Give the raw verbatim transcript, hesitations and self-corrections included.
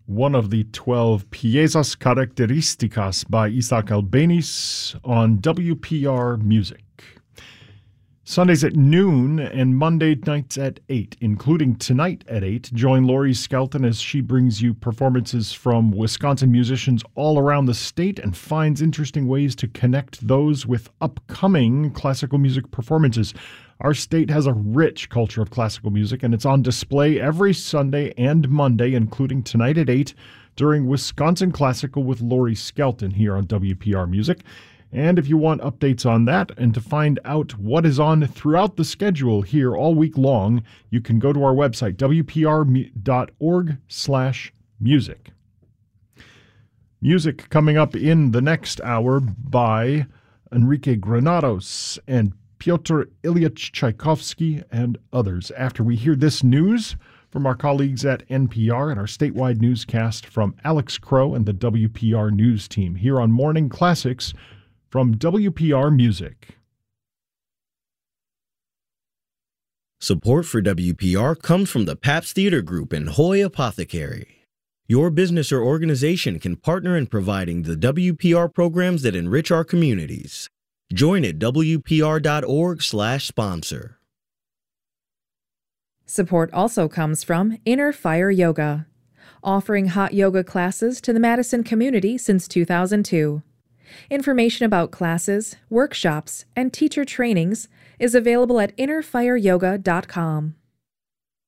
one of the twelve Piezas Características by Isaac Albéniz on W P R Music. Sundays at noon and Monday nights at eight, including tonight at eight. Join Lori Skelton as she brings you performances from Wisconsin musicians all around the state and finds interesting ways to connect those with upcoming classical music performances. Our state has a rich culture of classical music, and it's on display every Sunday and Monday, including tonight at eight, during Wisconsin Classical with Lori Skelton here on W P R Music. And if you want updates on that and to find out what is on throughout the schedule here all week long, you can go to our website, w p r dot org slash music. Music coming up in the next hour by Enrique Granados and Pyotr Ilyich Tchaikovsky and others. After we hear this news from our colleagues at N P R and our statewide newscast from Alex Crow and the W P R News team here on Morning Classics from W P R Music. Support for W P R comes from the Pabst Theater Group and Hoy Apothecary. Your business or organization can partner in providing the W P R programs that enrich our communities. Join at w p r dot org slash sponsor. Support also comes from Inner Fire Yoga, offering hot yoga classes to the Madison community since two thousand two. Information about classes, workshops, and teacher trainings is available at inner fire yoga dot com.